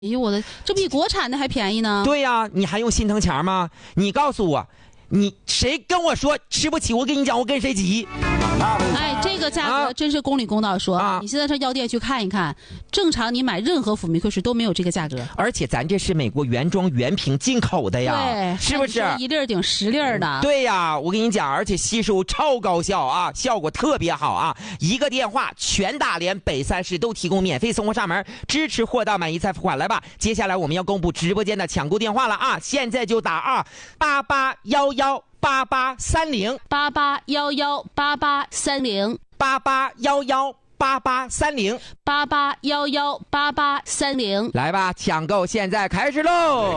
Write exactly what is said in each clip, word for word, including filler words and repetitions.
哎呦我的，这比国产的还便宜呢。 对呀、啊，你还用心疼钱吗？你告诉我，你谁跟我说吃不起？我跟你讲，我跟谁急？ 哎，这个价格真是公理公道说，啊、你现在上药店去看一看，正常你买任何辅酶 Q 十都没有这个价格。 而且咱这是美国原装原瓶进口的呀， 对， 是不是？ 一粒顶十粒的。 对呀，我跟你讲，而且吸收超高效啊，效果特别好啊！一个电话，全大连北三市都提供免费送货上门，支持货到满意再付款。来吧，接下来我们要公布直播间的抢购电话了啊！现在就打啊，八八幺幺八八三零八八幺幺八八三零八八幺幺八八三零八八幺幺八八三零， 来吧，抢购现在开始喽！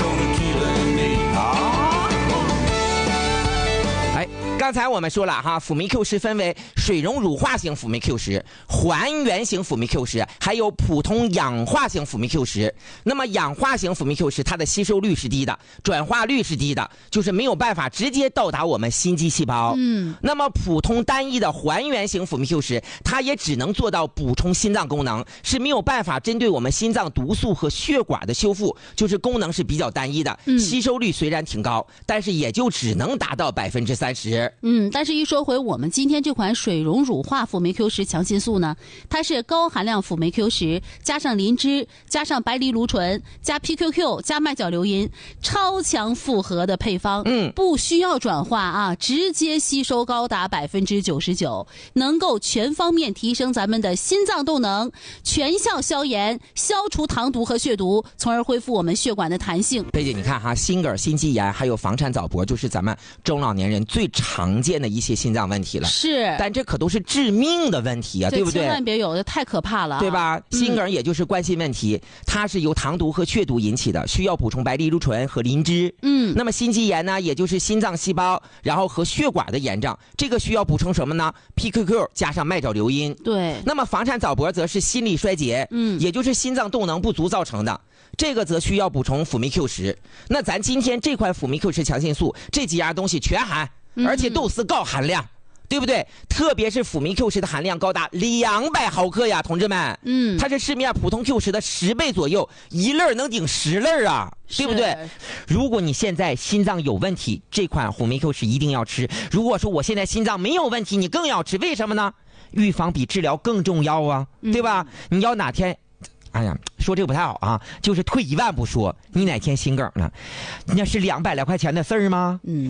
哎，刚才我们说了哈，辅酶 Q 十分为水溶乳化型辅酶 Q 十、还原型辅酶 Q 十，还有普通氧化型辅酶 Q 十。那么氧化型辅酶 Q 十，它的吸收率是低的，转化率是低的，就是没有办法直接到达我们心肌细胞。嗯。那么普通单一的还原型辅酶 Q 十，它也只能做到补充心脏功能，是没有办法针对我们心脏毒素和血管的修复，就是功能是比较单一的。嗯。吸收率虽然挺高，但是也就只能达到百分之三十。 嗯，但是一说回我们今天这款水溶乳化辅酶 Q 十强心素呢，它是高含量辅酶 Q 十加上磷脂加上白藜芦醇加 P Q Q 加麦角硫因，超强复合的配方，嗯，不需要转化啊，直接吸收高达百分之九十九，能够全方面提升咱们的心脏动能，全效消炎，消除糖毒和血毒，从而恢复我们血管的弹性。 贝姐，你看哈，心梗、心肌炎还有房产早搏，就是咱们中老年人最常见的一些心脏问题了。 是， 但这可都是致命的问题啊，对不对？ 千万别有的，太可怕了、啊， 对吧？心梗也就是冠心问题、嗯，它是由糖毒和血毒引起的，需要补充白藜芦醇和磷脂。嗯，那么心肌炎呢，也就是心脏细胞然后和血管的炎症，这个需要补充什么呢 ？P Q Q 加上麦角硫因。 对。 那么房产早搏则是心力衰竭，嗯，也就是心脏动能不足造成的。这个则需要补充辅酶 Q 十。那咱今天这款辅酶 Q 十强心素，这几样东西全含，而且都是高含量。嗯，对不对？特别是辅酶 Q 十的含量高达两百毫克呀，同志们。嗯，它是市面普通 Q 十的十倍左右，一粒能顶十粒啊，对不对？如果你现在心脏有问题，这款辅酶 Q 十一定要吃。如果说我现在心脏没有问题，你更要吃，为什么呢？预防比治疗更重要啊，对吧？嗯、你要哪天。哎呀，说这个不太好啊，就是退一万步说，你哪天心梗了，那是两百来块钱的事儿吗？嗯，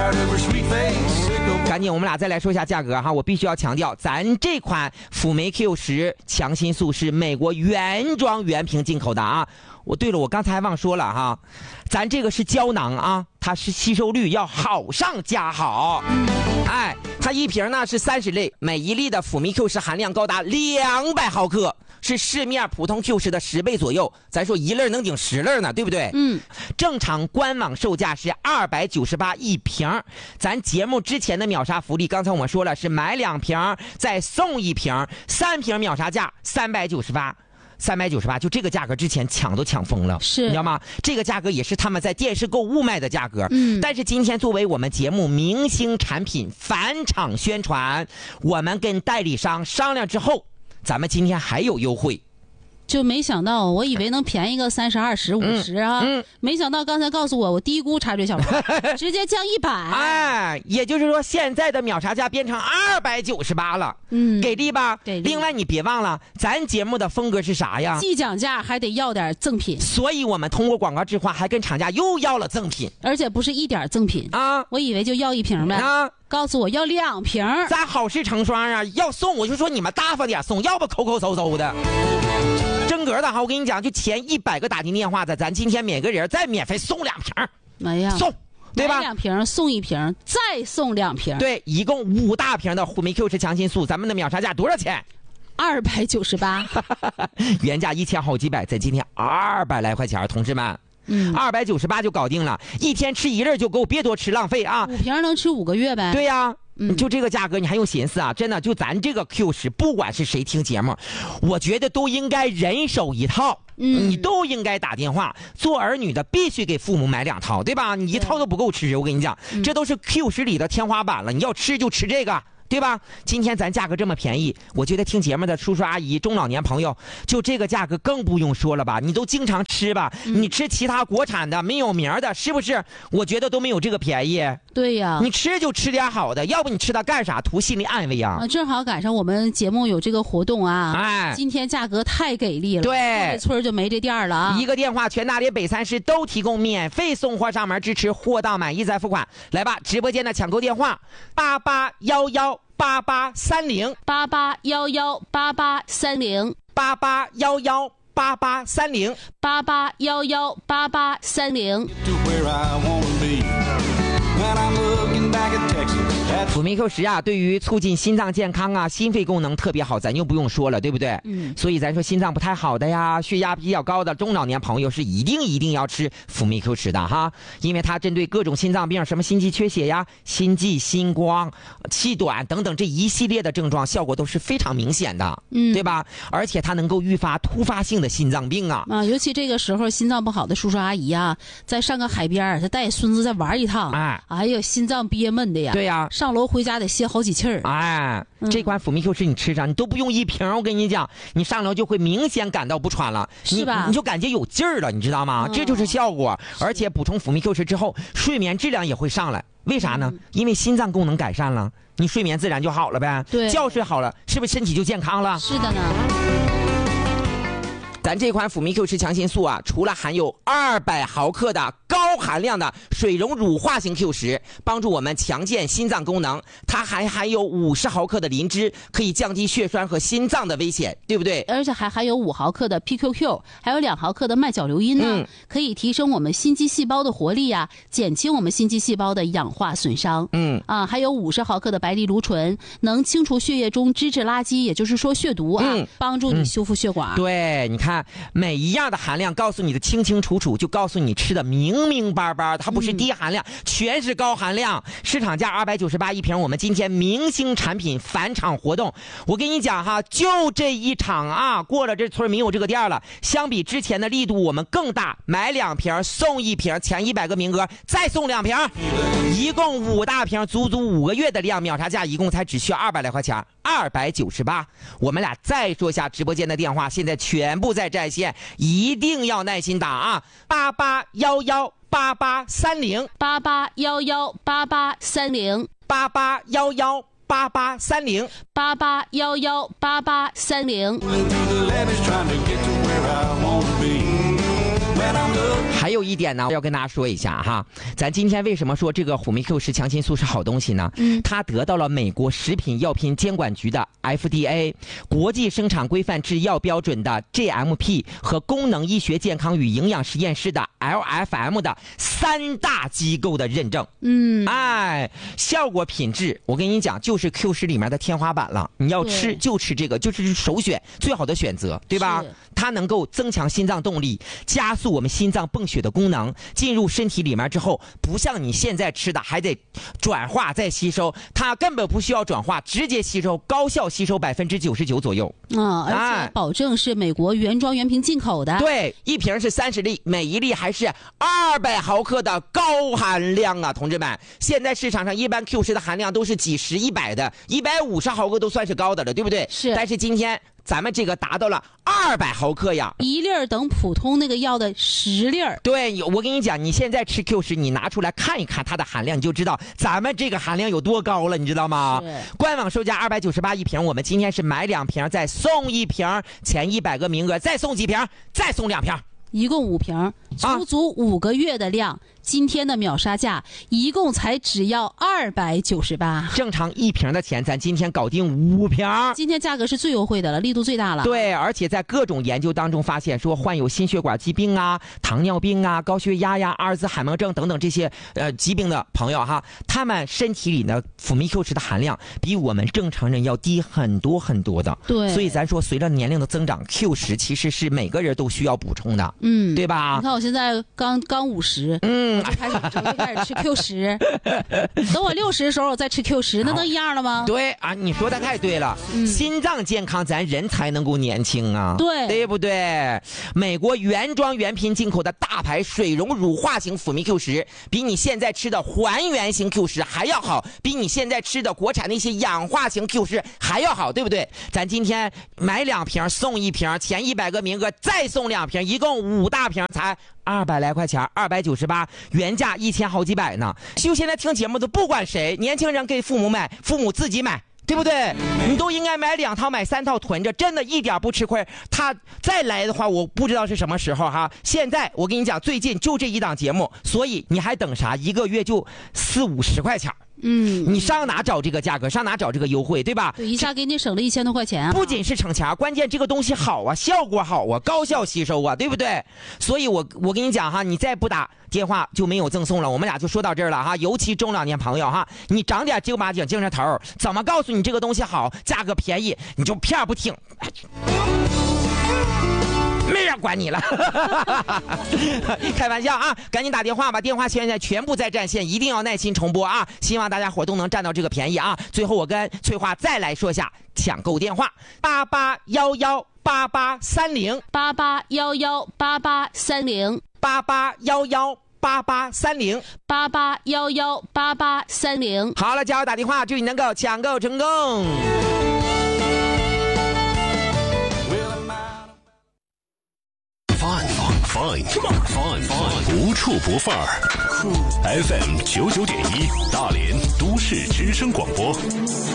赶紧我们俩再来说一下价格哈，我必须要强调，咱这款辅酶 Q 十强心素是美国原装原瓶进口的啊。我对了，我刚才还忘说了哈，咱这个是胶囊啊，它是吸收率要好上加好。哎，它一瓶呢是三十粒，每一粒的辅酶 Q 十含量高达两百毫克。是市面普通 Q 十的十倍左右，咱说一粒能顶十粒呢，对不对？嗯，正常官网售价是二百九十八一瓶，咱节目之前的秒杀福利，刚才我们说了是买两瓶再送一瓶，三瓶秒杀价三百九十八。三百九十八，就这个价格之前抢都抢疯了，是你知道吗？这个价格也是他们在电视购物卖的价格。嗯，但是今天作为我们节目明星产品返场宣传，我们跟代理商商量之后，咱们今天还有优惠。 就没想到，我以为能便宜个三十、二十、五十啊、嗯嗯，没想到刚才告诉我，我低估察觉小王，直接降一百。 哎，也就是说，现在的秒杀价变成二百九十八了，嗯，给力吧？给力。另外，你别忘了，咱节目的风格是啥呀？ 既讲价还得要点赠品， 所以我们通过广告置换，还跟厂家又要了赠品， 而且不是一点赠品啊！我以为就要一瓶呗啊。告诉我要两瓶， 咱好事成双啊！要送我就说你们大方点送，要不抠抠搜搜的。真格的哈，我跟你讲，就前一百个打进电话的，咱今天每个人再免费送两瓶。 哎呀， 送，对吧？ 两瓶送一瓶，再送两瓶。 对，一共五大瓶的辅酶 Q 十强心素，咱们的秒杀价多少钱？ 二百九十八， 原价一千好几百，在今天二百来块钱，同志们。嗯，二百九十八就搞定了，一天吃一粒就够，别多吃浪费啊！ 五瓶能吃五个月呗？ 对呀、啊，嗯，就这个价格你还用心思啊？真的，就咱这个 Q 十，不管是谁听节目，我觉得都应该人手一套。嗯，你都应该打电话。做儿女的必须给父母买两套，对吧？你一套都不够吃，我跟你讲，这都是 Q 十里的天花板了。你要吃就吃这个。 对吧？今天咱价格这么便宜，我觉得听节目的叔叔阿姨、中老年朋友，就这个价格更不用说了吧？你都经常吃吧？嗯、你吃其他国产的没有名的，是不是？我觉得都没有这个便宜。 对呀， 你吃就吃点好的，要不你吃它干啥？图心理安慰啊！ 啊，正好赶上我们节目有这个活动啊！哎，今天价格太给力了， 对， 这村就没这店了啊！ 一个电话，全大连北三市都提供免费送货上门，支持货到满意再付款。来吧，直播间的抢购电话：八八幺幺八八三零八八幺幺八八三零八八幺幺八八三零八八幺幺八八三零。 辅酶 Q 十啊，对于促进心脏健康啊、心肺功能特别好，咱就不用说了，对不对？嗯。所以咱说心脏不太好的呀、血压比较高的中老年朋友是一定一定要吃辅酶 Q 十的哈，因为它针对各种心脏病，什么心肌缺血呀、心悸、心慌、气短等等这一系列的症状，效果都是非常明显的，嗯，对吧？而且它能够预发突发性的心脏病啊啊，尤其这个时候心脏不好的叔叔阿姨啊，再上个海边，再带孙子再玩一趟，哎，哎呀，心脏憋闷的呀， 对呀， 上楼回家得歇好几气儿。 哎，嗯、这款辅酶 Q 十你吃上，你都不用一瓶，我跟你讲，你上楼就会明显感到不喘了， 是吧？ 你, 你就感觉有劲儿了，你知道吗？嗯、这就是效果。而且补充辅酶 Q 十之后，睡眠质量也会上来。为啥呢？嗯、因为心脏功能改善了，你睡眠自然就好了呗。 对， 觉睡好了，是不是身体就健康了？ 是的呢。 咱这款辅酶 Q 十强心素啊，除了含有二百毫克的高含量的水溶乳化型 Q 十，帮助我们强健心脏功能，它还含有五十毫克的磷脂，可以降低血栓和心脏的危险，对不对？ 而且还含有五毫克的 P Q Q， 还有两毫克的麦角硫因呢，嗯、可以提升我们心肌细胞的活力呀、啊，减轻我们心肌细胞的氧化损伤。嗯啊，还有五十毫克的白藜芦醇，能清除血液中脂质垃圾，也就是说血毒啊，嗯、帮助你修复血管。 嗯、对，你看。每一样的含量告诉你的清清楚楚，就告诉你吃的明明白白，它不是低含量，嗯、全是高含量。市场价二百九十八一瓶，我们今天明星产品返场活动，我跟你讲哈，就这一场啊，过了这村没有这个店了。相比之前的力度，我们更大，买两瓶送一瓶，前一百个名额再送两瓶，一共五大瓶，足足五个月的量，秒杀价一共才只需要二百来块钱，二百九十八。我们俩再说下直播间的电话，现在全部在在线。一定要耐心打啊！八八幺幺八八三零， 八八幺幺八八三零， 八八幺幺八八三零， 八八幺幺八八三零。 还有一点呢，要跟大家说一下哈，咱今天为什么说这个辅酶 Q 十强心素是好东西呢？嗯，它得到了美国食品药品监管局的 F D A 国际生产规范制药标准的 G M P 和功能医学健康与营养实验室的 L F M 的三大机构的认证。嗯，哎，效果品质，我跟你讲，就是 Q 十里面的天花板了。你要吃就吃这个，就是首选，最好的选择，对吧？它能够增强心脏动力，加速我们心脏泵血的功能，进入身体里面之后，不像你现在吃的还得转化再吸收，它根本不需要转化，直接吸收，高效吸收百分之九十九左右。 嗯，而且保证是美国原装原瓶进口的。 对，一瓶是三十粒，每一粒还是二百毫克的高含量啊，同志们！现在市场上一般 Q 十的含量都是几十、一百的，一百五十毫克都算是高的了，对不对？ 是。 但是今天咱们这个达到了二百毫克呀， 一粒儿等普通那个药的十粒儿。 对，我跟你讲，你现在吃 Q 十，你拿出来看一看它的含量，你就知道咱们这个含量有多高了，你知道吗？官网售价二百九十八一瓶，我们今天是买两瓶再送一瓶，前一百个名额再送几瓶，再送两瓶。 一共五瓶，足足五个月的量。啊，今天的秒杀价一共才只要二百九十八， 正常一瓶的钱，咱今天搞定五瓶。 今天价格是最优惠的了，力度最大了。 对，而且在各种研究当中发现，说患有心血管疾病啊、糖尿病啊、高血压呀、阿尔兹海默症等等这些呃疾病的朋友哈，他们身体里的辅酶 Q 十的含量比我们正常人要低很多很多的。 对， 所以咱说，随着年龄的增长 ，Q 十其实是每个人都需要补充的。嗯，对吧？ 你看我现在现在刚刚五十， 嗯， 我就开始我就开始吃 Q 十，等我六十的时候我再吃 Q 十，那能一样了吗？ 对啊，你说的太对了，嗯、心脏健康，咱人才能够年轻啊， 对， 对不对？美国原装原品进口的大牌水溶乳化型辅酶 Q 十，比你现在吃的还原型 Q 十还要好，比你现在吃的国产那些氧化型 Q 十还要好，对不对？咱今天买两瓶送一瓶，前一百个名额再送两瓶，一共五大瓶才二百来块钱，二百九十八，原价一千好几百呢。就现在听节目的不管谁，年轻人给父母买，父母自己买，对不对？你都应该买两套买三套囤着，真的一点不吃亏。他再来的话我不知道是什么时候哈。现在我跟你讲，最近就这一档节目，所以你还等啥？一个月就四五十块钱，嗯，你上哪找这个价格，上哪找这个优惠，对吧？ 对，一下给你省了一千多块钱啊！ 不仅是省钱，关键这个东西好啊，效果好啊，高效吸收啊，对不对？所以我我跟你讲哈，你再不打电话就没有赠送了。我们俩就说到这儿了哈。尤其中老年朋友哈，你长点正八经精神头，怎么告诉你这个东西好，价格便宜，你就骗不听。没人管你了，开玩笑啊！赶紧打电话吧，电话现在全部在占线，一定要耐心重播啊！希望大家伙都能占到这个便宜啊！最后我跟翠花再来说一下抢购电话：八八幺幺八八三零， 八八幺幺八八三零， 八八幺幺八八三零， 八八幺幺八八三零。 好了，加油打电话，祝你能够抢购成功。 Fine, fine, fine， 无处不范儿。F M 九九点一，大连都市之声广播。